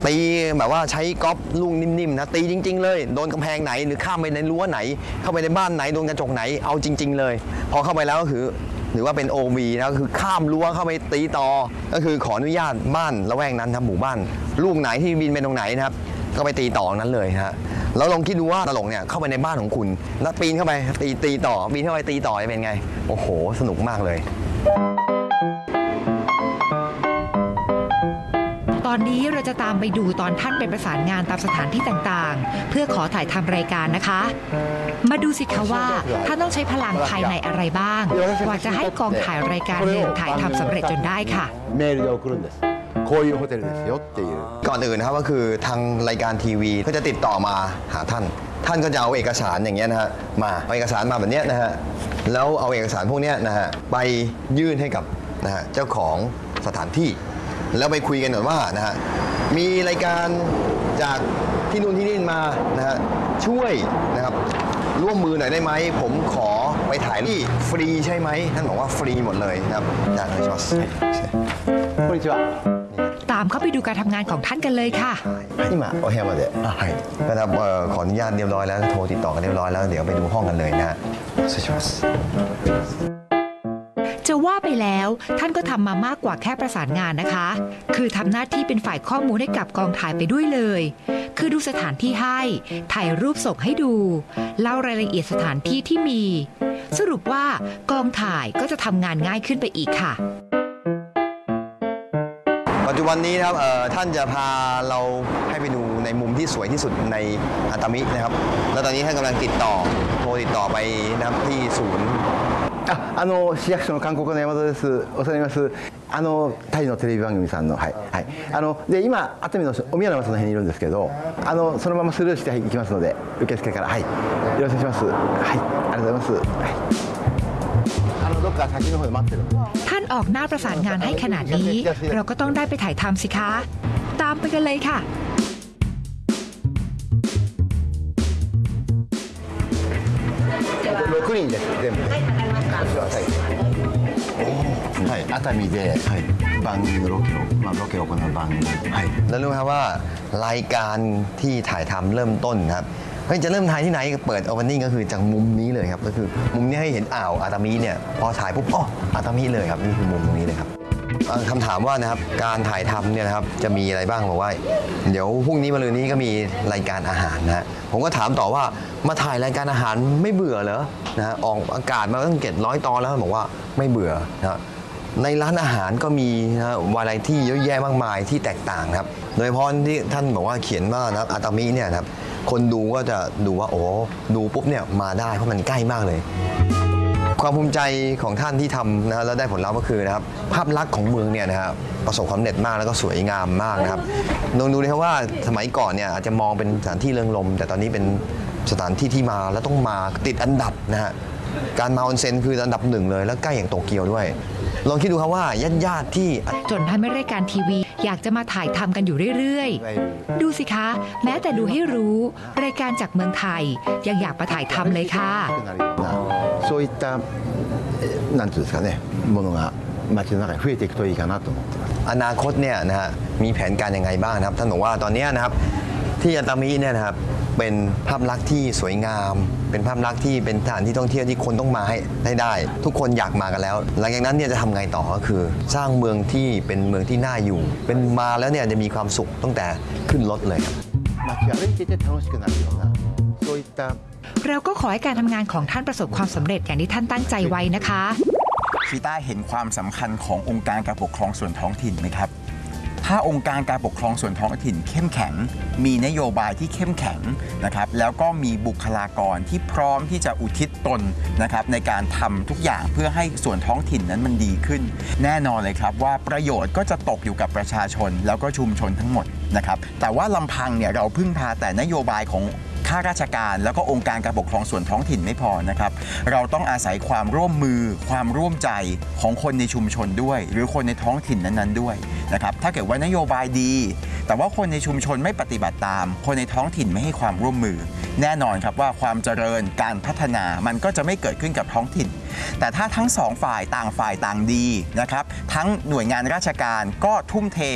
ตีแบบว่าใช้ก๊อปลูกนิ่มๆนะตีจริงๆเลยโดนกำแพงไหนหรือข้ามไปในรั้วไหนเข้าไปในบ้านไหนโดนกระจกไหนเอาจริงๆเลยพอเข้าไปแล้วก็คือหรือว่าเป็น OV นะก็คือข้ามรั้วเข้าไปตีต่อก็คือขออนุญาตบ้านละแวกนั้นครับหมู่บ้านลูกไหนที่บินไปตรงไหนนะครับก็ไปตีต่อนั้นเลยฮะแล้วลองคิดดูว่าตลกเนี่ยเข้าไปในบ้านของคุณแล้วปีนเข้าไปตีต่อปีนเข้าไปตีต่อจะเป็นไงโอ้โหสนุกมากเลยตอนนี้เราจะตามไปดูตอนท่านไปประสานงานตามสถานที่ต่างๆเพื่อขอถ่ายทำรายการนะคะมาดูสิคะว่าท่านต้องใช้พลังภายในอะไรบ้างกว่าจะให้กองถ่ายรายการหนึ่งถ่ายทำสำเร็จจนได้ค่ะก่อนอื่นนะครับก็คือทางรายการทีวีก็จะติดต่อมาหาท่านก็จะเอาเอกสารอย่างเงี้ยนะฮะมาเอาเอกสารมาแบบนี้นะฮะแล้วเอาเอกสารพวกนี้นะฮะไปยื่นให้กับนะฮะเจ้าของสถานที่แล้วไปคุยกันหน่อยว่านะฮะมีรายการจากที่นู่นที่นี่มานะฮะช่วยนะครับร่วมมือหน่อยได้ไหมผมขอไปถ่ายที่ฟรีใช่ไหมท่านบอกว่าฟรีหมดเลยนะครับอยากให้ชอสこんにちはตามเข้าไปดูการทำงานของท่านกันเลยค่ะ今お部屋まではいนะครับขออนุญาตเรียบร้อยแล้วโทรติดต่อกันเรียบร้อยแล้วเดี๋ยวไปดูห้องกันเลยนะ失礼しますจะว่าไปแล้วท่านก็ทำมามากกว่าแค่ประสานงานนะคะคือทำหน้าที่เป็นฝ่ายข้อมูลให้กับกองถ่ายไปด้วยเลยคือดูสถานที่ให้ถ่ายรูปส่งให้ดูเล่ารายละเอียดสถานที่ที่มีสรุปว่ากองถ่ายก็จะทำงานง่ายขึ้นไปอีกค่ะปัจจุบันนี้นะครับท่านจะพาเราให้ไปดูในมุมที่สวยที่สุดในอาตามินะครับแล้วตอนนี้ท่านกำลังโทรติดต่อไปนะครับที่ศูนย์市役所の韓国の山田です。お世話になります。タイのテレビ番組さんの、はい、はい。で、今、熱海のお宮の松の辺にいるんですけど、そのままスルーして行きますので、受付から、はい。よろしくお願いします。はい、ありがとうございます。はい。どっか先の方で待ってる。 ท่านออกหน้าประสานงานให้ขนาดนี้ เราก็ต้องได้ไปถ่ายทำสิคะ ตามไปกันเลยค่ะ 6人です全部はい、熱海で番組のロケを行う番組แล้วรู้ไหมครับว่ารายการที่ถ่ายทำเริ่มต้นครับจะเริ่มถ่ายที่ไหนเปิดโอเปนนิ่งก็คือจากมุมนี้เลยครับก็คือมุมนี้ให้เห็นอ่าวอาตามิเนี่ยพอถ่ายปุ๊บอ๋ออาตามิเลยครับนี่คือมุมตรงนี้เลยครับคำถามว่านะครับการถ่ายทำเนี่ยนะครับจะมีอะไรบ้างบอกว่าเดี๋ยวพรุ่งนี้มะรืนนี้ก็มีรายการอาหารนะฮะผมก็ถามต่อว่ามาถ่ายรายการอาหารไม่เบื่อเหรอนะฮะออกอากาศมาตั้ง700 ตอนแล้วบอกว่าไม่เบื่อนะในร้านอาหารก็มีนะวาไรตี้เยอะแยะมากมายที่แตกต่างครับโดยเฉพาะที่ท่านบอกว่าเขียนว่านะครับอาตามิเนี่ยนะครับคนดูก็จะดูว่าโอ้ดูปุ๊บเนี่ยมาได้เพราะมันใกล้มากเลยความภูมิใจของท่านที่ทำนะแล้วได้ผลลัพธ์ก็คือนะครับภาพลักษณ์ของเมืองเนี่ยนะครับประสบความสำเร็จมากแล้วก็สวยงามมากนะครับลองดูนะครับว่าสมัยก่อนเนี่ยอาจจะมองเป็นสถานที่เริงรมย์แต่ตอนนี้เป็นสถานที่ที่มาแล้วต้องมาติดอันดับนะฮะการมาออนเซ็นคืออันดับ1เลยแล้วใกล้อย่างโตเกียวด้วยลองคิดดูครับว่าญาติที่จนทำให้รายการทีวีอยากจะมาถ่ายทำกันอยู่เรื่อยๆดูสิคะแม้แต่ดูให้รู้รายการจากเมืองไทยยังอยากมาถ่ายทำเลยค่ะそういったなんていうんですかねものが街の中に増えていくといいかなと思ってますอนาคตเนี่ยนะฮะมีแผนการยังไงบ้างนะครับท่านบอกว่าตอนนี้นะครับที่อาตามิเนี่ยนะครับเป็นภาพลักษณ์ที่สวยงามเป็นภาพลักษณ์ที่เป็นสถานที่ท่องเที่ยวที่คนต้องมาให้ได้ทุกคนอยากมากันแล้วหลังจากนั้นเนี่ยจะทำไงต่อก็คือสร้างเมืองที่เป็นเมืองที่น่าอยู่เป็นมาแล้วเนี่ยจะมีความสุขตั้งแต่ขึ้นรถเลยเราก็ขอให้การทำงานของท่านประสบความสำเร็จอย่างที่ท่านตั้งใจไว้นะคะชีต้าเห็นความสำคัญขององค์การการปกครองส่วนท้องถิ่นไหมครับถ้าองค์การการปกครองส่วนท้องถิ่นเข้มแข็งมีนโยบายที่เข้มแข็งนะครับแล้วก็มีบุคลากรที่พร้อมที่จะอุทิศตนนะครับในการทำทุกอย่างเพื่อให้ส่วนท้องถิ่นนั้นมันดีขึ้นแน่นอนเลยครับว่าประโยชน์ก็จะตกอยู่กับประชาชนแล้วก็ชุมชนทั้งหมดนะครับแต่ว่าลำพังเนี่ยเราพึ่งพาแต่นโยบายของข้าราชการแล้วก็องค์การการปกครองส่วนท้องถิ่นไม่พอนะครับเราต้องอาศัยความร่วมมือความร่วมใจของคนในชุมชนด้วยหรือคนในท้องถิ่นนั้นๆด้วยนะครับถ้าเกิดว่านโยบายดีแต่ว่าคนในชุมชนไม่ปฏิบัติตามคนในท้องถิ่นไม่ให้ความร่วมมือแน่นอนครับว่าความเจริญการพัฒนามันก็จะไม่เกิดขึ้นกับท้องถิ่นแต่ถ้าทั้งสองฝ่ายต่างดีนะครับทั้งหน่วยงานราชการก็ทุ่มเท